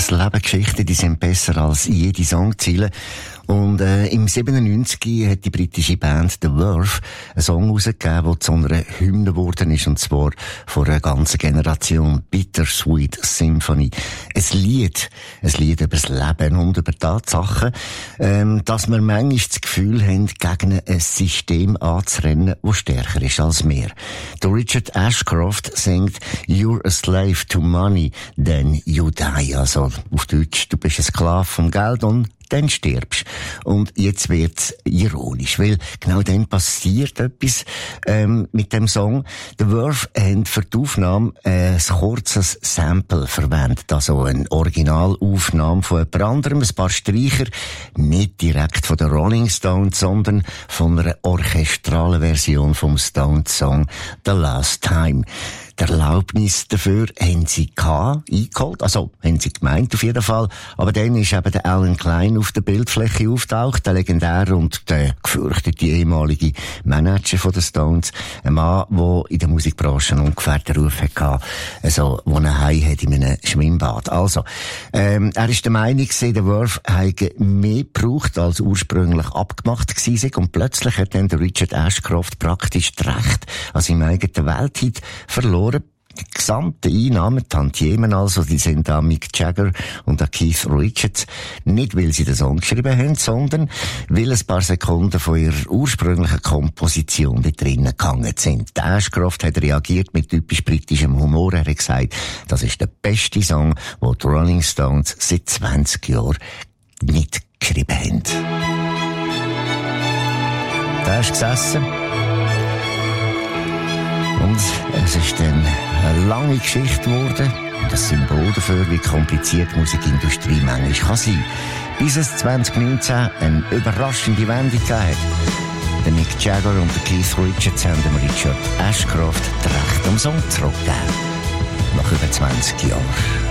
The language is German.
Worfs Lebensgeschichten, die sind besser als jede Songziele. Und im 97 hat die britische Band The Worf einen Song rausgegeben, der zu einer Hymne geworden ist, und zwar von einer ganzen Generation, Bittersweet Symphony. Ein Lied über das Leben und über Tatsachen, dass wir manchmal das Gefühl haben, gegen ein System anzurennen, das stärker ist als wir. Der Richard Ashcroft singt «You're a slave to money, then you die». Also auf Deutsch, du bist ein Sklave vom Geld und dann stirbst. Und jetzt wird's ironisch, weil genau dann passiert etwas mit dem Song. The Worf haben für die Aufnahme ein kurzes Sample verwendet, also eine Originalaufnahme von jemand anderem, ein paar Streicher, nicht direkt von den Rolling Stones, sondern von einer orchestralen Version vom Stones-Song «The Last Time». Die Erlaubnis dafür haben sie eingeholt, also haben sie gemeint auf jeden Fall, aber dann ist eben der Alan Klein auf der Bildfläche auftaucht, der legendäre und der gefürchtete ehemalige Manager von den Stones, ein Mann, der in der Musikbranche ungefähr den Ruf hatte, also, wo er heim hat in einem Schwimmbad. Also, er ist der Meinung gewesen, der Worf hätte mehr gebraucht, als ursprünglich abgemacht gewesen sei, und plötzlich hat dann der Richard Ashcroft praktisch das Recht an seinem eigenen Welthit verloren. Die gesamten Einnahmen, Tantiemen also, die sind an Mick Jagger und an Keith Richards. Nicht, weil sie den Song geschrieben haben, sondern weil ein paar Sekunden von ihrer ursprünglichen Komposition da drinnen gehangen sind. Der Ashcroft hat reagiert mit typisch britischem Humor. Er hat gesagt, das ist der beste Song, den die Rolling Stones seit 20 Jahren nicht geschrieben haben. Da ist gesessen. Und es ist dann eine lange Geschichte geworden und ein Symbol dafür, wie kompliziert die Musikindustrie manchmal kann sein. Bis es 2019 eine überraschende Wendung gegeben hat. Der Mick Jagger und der Keith Richards haben dem Richard Ashcroft das Recht am Song zurückgegeben. Nach über 20 Jahren.